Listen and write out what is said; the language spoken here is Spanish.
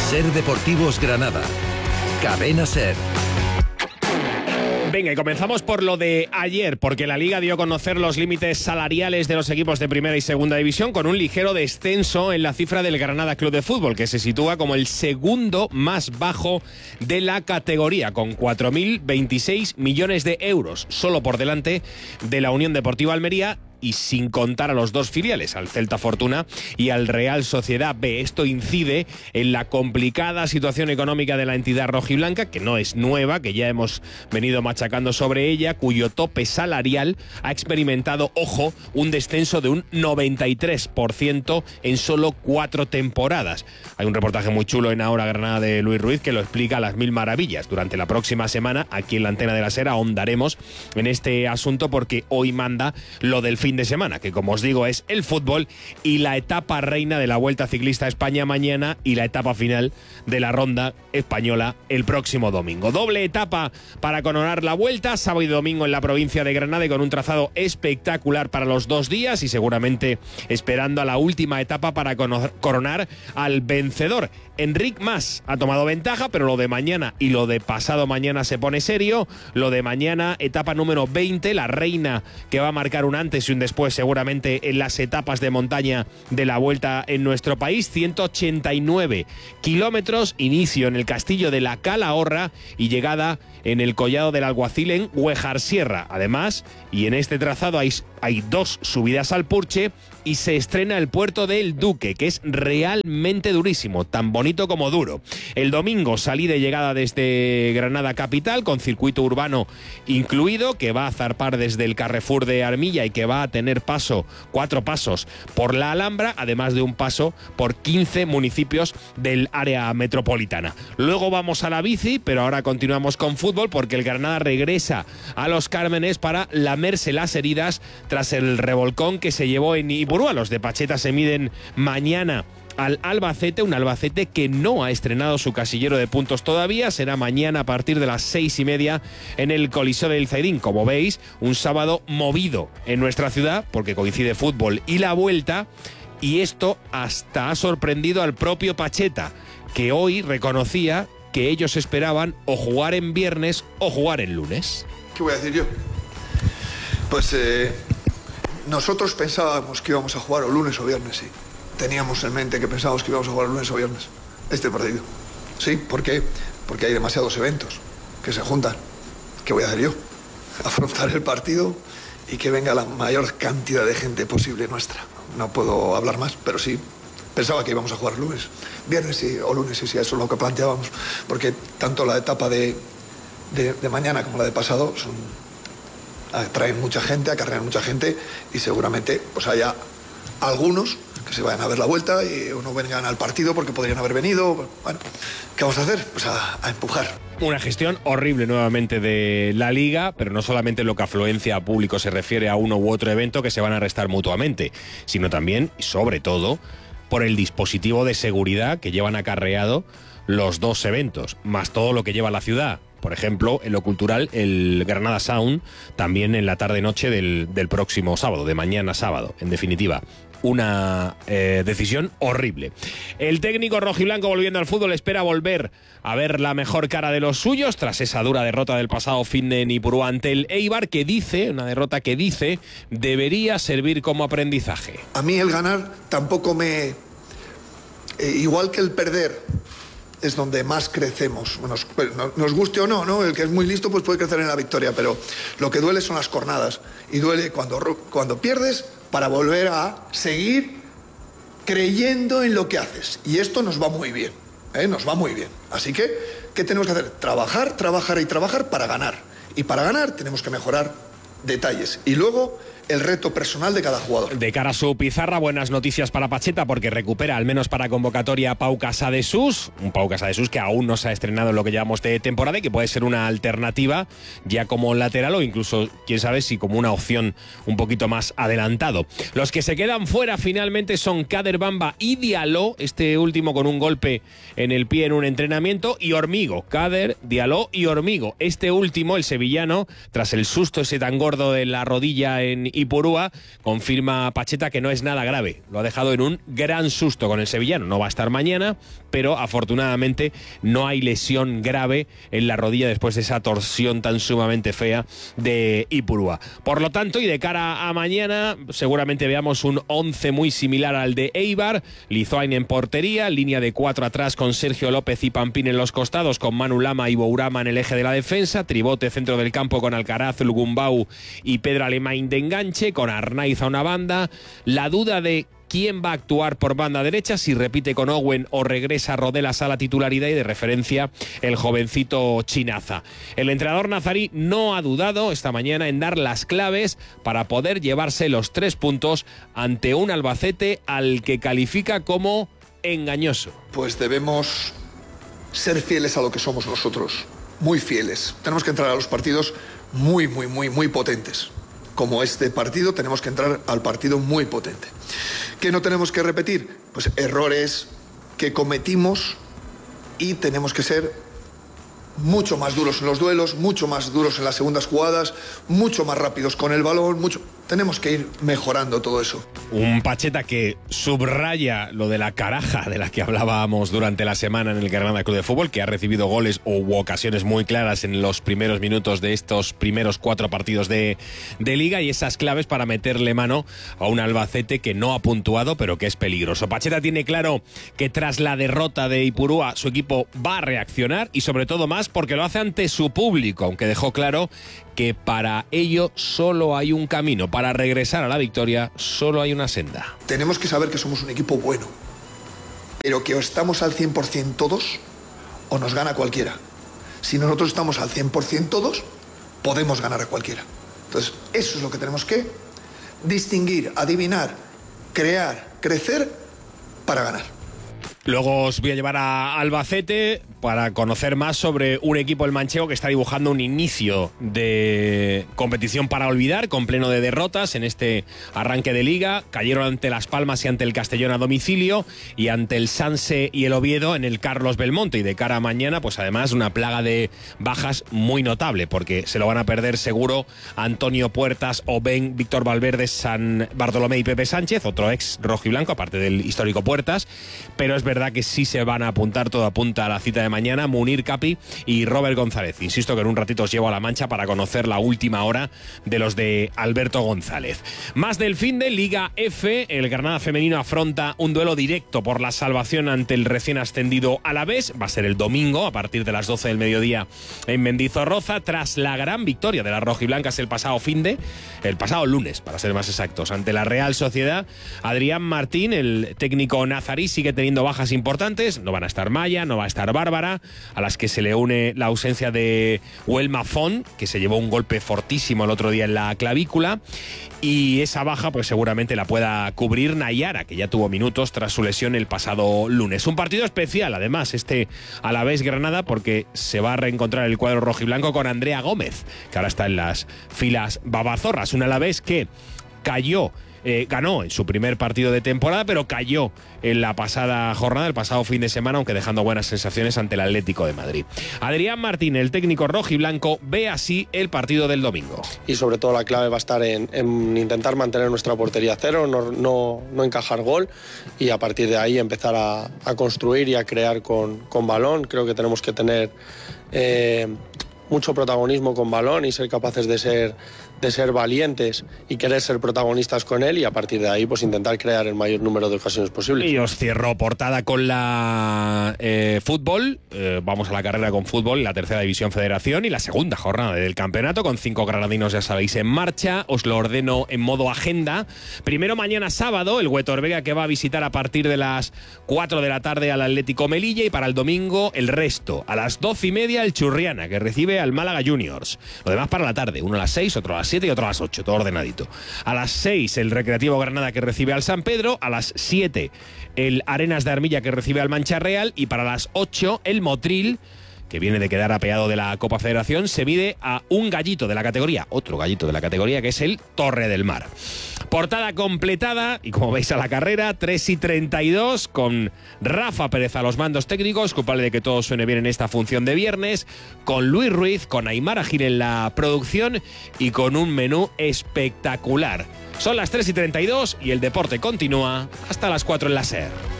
Ser Deportivos Granada. Cadena Ser. Venga, y comenzamos por lo de ayer, porque la Liga dio a conocer los límites salariales de los equipos de primera y segunda división, con un ligero descenso en la cifra del Granada Club de Fútbol, que se sitúa como el segundo más bajo de la categoría, con 4.026 millones de euros, solo por delante de la Unión Deportiva Almería, y sin contar a los dos filiales, al Celta Fortuna y al Real Sociedad B. Esto incide en la complicada situación económica de la entidad rojiblanca, que no es nueva, que ya hemos venido machacando sobre ella, cuyo tope salarial ha experimentado, ojo, un descenso de un 93% en solo 4 temporadas. Hay un reportaje muy chulo en Ahora Granada de Luis Ruiz que lo explica a las mil maravillas. Durante la próxima semana, aquí en la Antena de la Ser, ahondaremos en este asunto, porque hoy manda lo del fin de semana, que como os digo es el fútbol y la etapa reina de la Vuelta Ciclista a España mañana y la etapa final de la Ronda Española el próximo domingo. Doble etapa para coronar la Vuelta, sábado y domingo en la provincia de Granada, y con un trazado espectacular para los 2 días, y seguramente esperando a la última etapa para coronar al vencedor. Enric Mas ha tomado ventaja, pero lo de mañana y lo de pasado mañana se pone serio. Lo de mañana, etapa número 20, la reina que va a marcar un antes y un después seguramente en las etapas de montaña de la Vuelta en nuestro país. 189 kilómetros, inicio en el Castillo de la Calahorra y llegada en el Collado del Alguacil en Güejar-Sierra. Además, y en este trazado hay 2 subidas al Purche, y se estrena el puerto del Duque, que es realmente durísimo, tan bonito como duro. El domingo, salida y llegada desde Granada capital, con circuito urbano incluido, que va a zarpar desde el Carrefour de Armilla y que va a tener 4 pasos por la Alhambra, además de un paso por 15 municipios del área metropolitana. Luego vamos a la bici, pero ahora continuamos con fútbol, porque el Granada regresa a Los Cármenes para lamerse las heridas tras el revolcón que se llevó en Iburúa. Los de Pacheta se miden mañana al Albacete, un Albacete que no ha estrenado su casillero de puntos todavía. Será mañana a partir de las 6:30 en el Coliseo del Zaidín. Como veis, un sábado movido en nuestra ciudad, porque coincide fútbol y la Vuelta, y esto hasta ha sorprendido al propio Pacheta, que hoy reconocía que ellos esperaban o jugar en viernes o jugar en lunes. ¿Qué voy a decir yo? Pues nosotros pensábamos que íbamos a jugar o lunes o viernes, sí. Teníamos en mente que pensábamos que íbamos a jugar lunes o viernes este partido. Sí, ¿por qué? Porque hay demasiados eventos que se juntan. ¿Qué voy a hacer yo? Afrontar el partido y que venga la mayor cantidad de gente posible nuestra. No puedo hablar más, pero sí. Pensaba que íbamos a jugar lunes, viernes sí, o lunes, sí, eso es lo que planteábamos. Porque tanto la etapa de mañana como la de pasado atraen mucha gente, acarrean mucha gente, y seguramente pues haya algunos que se vayan a ver la Vuelta y no vengan al partido porque podrían haber venido. Bueno, ¿qué vamos a hacer? Pues a empujar. Una gestión horrible nuevamente de la Liga, pero no solamente en lo que afluencia a público se refiere a uno u otro evento que se van a restar mutuamente, sino también, y sobre todo, por el dispositivo de seguridad que llevan acarreado los 2 eventos, más todo lo que lleva la ciudad. Por ejemplo, en lo cultural, el Granada Sound, también en la tarde-noche del próximo sábado, de mañana sábado. En definitiva, una decisión horrible. El técnico rojiblanco, volviendo al fútbol, espera volver a ver la mejor cara de los suyos tras esa dura derrota del pasado fin de Ipurúa ante el Eibar, una derrota que dice debería servir como aprendizaje. A mí el ganar tampoco me... igual que el perder es donde más crecemos. Nos guste o no, ¿no? El que es muy listo pues puede crecer en la victoria, pero lo que duele son las cornadas. Y duele cuando pierdes para volver a seguir creyendo en lo que haces. Y esto nos va muy bien, nos va muy bien. Así que, ¿qué tenemos que hacer? Trabajar, trabajar y trabajar para ganar. Y para ganar tenemos que mejorar detalles. Y luego el reto personal de cada jugador. De cara a su pizarra, buenas noticias para Pacheta, porque recupera, al menos para convocatoria, a Pau Casadesús, un Pau Casadesús que aún no se ha estrenado en lo que llevamos de temporada y que puede ser una alternativa ya como lateral o incluso, quién sabe, si como una opción un poquito más adelantado. Los que se quedan fuera finalmente son Kader Bamba y Diallo, este último con un golpe en el pie en un entrenamiento, y Ormigo. Kader, Diallo y Ormigo. Este último, el sevillano, tras el susto ese tan gordo de la rodilla en Ipurúa, confirma Pacheta que no es nada grave. Lo ha dejado en un gran susto con el sevillano. No va a estar mañana, pero afortunadamente no hay lesión grave en la rodilla después de esa torsión tan sumamente fea de Ipurúa. Por lo tanto, y de cara a mañana, seguramente veamos un 11 muy similar al de Eibar. Lizoain en portería, línea de 4 atrás con Sergio López y Pampín en los costados, con Manu Lama y Bourama en el eje de la defensa, tribote centro del campo con Alcaraz, Lugumbau y Pedro Alemán de enganche, con Arnaiz a una banda. La duda de quién va a actuar por banda derecha, si repite con Owen o regresa Rodelas a la titularidad, y de referencia el jovencito Chinaza. El entrenador nazarí no ha dudado esta mañana en dar las claves para poder llevarse los 3 puntos ante un Albacete al que califica como engañoso. Pues debemos ser fieles a lo que somos nosotros, muy fieles. Tenemos que entrar a los partidos muy potentes. Como este partido, tenemos que entrar al partido muy potente. ¿Qué no tenemos que repetir? Pues errores que cometimos, y tenemos que ser mucho más duros en los duelos, mucho más duros en las segundas jugadas, mucho más rápidos con el balón, tenemos que ir mejorando todo eso. Un Pacheta que subraya lo de la caraja de la que hablábamos durante la semana en el Granada Club de Fútbol, que ha recibido goles u ocasiones muy claras en los primeros minutos de estos primeros 4 partidos de Liga, y esas claves para meterle mano a un Albacete que no ha puntuado pero que es peligroso. Pacheta tiene claro que tras la derrota de Ipurúa su equipo va a reaccionar, y sobre todo más porque lo hace ante su público, aunque dejó claro que para ello solo hay un camino. Para regresar a la victoria solo hay una senda. Tenemos que saber que somos un equipo bueno, pero que o estamos al 100% todos o nos gana cualquiera. Si nosotros estamos al 100% todos, podemos ganar a cualquiera. Entonces, eso es lo que tenemos que distinguir, adivinar, crear, crecer para ganar. Luego os voy a llevar a Albacete para conocer más sobre un equipo, el manchego, que está dibujando un inicio de competición para olvidar, con pleno de derrotas en este arranque de Liga. Cayeron ante Las Palmas y ante el Castellón a domicilio, y ante el Sanse y el Oviedo en el Carlos Belmonte. Y de cara a mañana, pues además una plaga de bajas muy notable, porque se lo van a perder seguro Antonio Puertas, Oben, Víctor Valverde, San Bartolomé y Pepe Sánchez, otro ex rojiblanco, aparte del histórico Puertas. Pero es verdad que sí se van a apuntar, todo apunta a la cita de mañana, Munir Capi y Robert González. Insisto que en un ratito os llevo a La Mancha para conocer la última hora de los de Alberto González. Más del fin de Liga F, el Granada femenino afronta un duelo directo por la salvación ante el recién ascendido Alavés. Va a ser el domingo a partir de las 12 del mediodía en Mendizorroza, tras la gran victoria de las rojiblancas el pasado lunes, para ser más exactos, ante la Real Sociedad. Adrián Martín, el técnico nazarí, sigue teniendo bajas importantes. No van a estar Maya, no va a estar Bárbara, a las que se le une la ausencia de Huelma Font, que se llevó un golpe fortísimo el otro día en la clavícula, y esa baja pues seguramente la pueda cubrir Nayara, que ya tuvo minutos tras su lesión el pasado lunes. Un partido especial además este Alavés Granada, porque se va a reencontrar el cuadro rojiblanco con Andrea Gómez, que ahora está en las filas babazorras. Un Alavés que ganó en su primer partido de temporada, pero cayó en la pasada jornada, el pasado fin de semana, aunque dejando buenas sensaciones ante el Atlético de Madrid. Adrián Martín, el técnico rojiblanco, ve así el partido del domingo. Y sobre todo la clave va a estar en intentar mantener nuestra portería a cero, no encajar gol, y a partir de ahí empezar a construir y a crear con balón. Creo que tenemos que tener mucho protagonismo con balón y ser capaces de ser valientes y querer ser protagonistas con él, y a partir de ahí pues intentar crear el mayor número de ocasiones posibles. Y os cierro portada con la fútbol. Vamos a la carrera con fútbol, la tercera división federación y la segunda jornada del campeonato, con 5 granadinos, ya sabéis, en marcha. Os lo ordeno en modo agenda. Primero, mañana sábado, el Huetor Vega, que va a visitar a partir de las 4 de la tarde al Atlético Melilla, y para el domingo el resto. A las 12:30 el Churriana, que recibe al Málaga Juniors. Lo demás para la tarde, uno a las 6, otro a las 7 y otro a las 8, todo ordenadito. A las 6 el Recreativo Granada, que recibe al San Pedro. A las 7 el Arenas de Armilla, que recibe al Mancha Real. Y para las 8 el Motril, que viene de quedar apeado de la Copa Federación, se mide a un gallito de la categoría, otro gallito de la categoría, que es el Torre del Mar. Portada completada, y como veis a la carrera, 3:32, con Rafa Pérez a los mandos técnicos, culpable de que todo suene bien en esta función de viernes, con Luis Ruiz, con Aimar Agil en la producción y con un menú espectacular. Son las 3:32 y el deporte continúa hasta las 4 en la SER.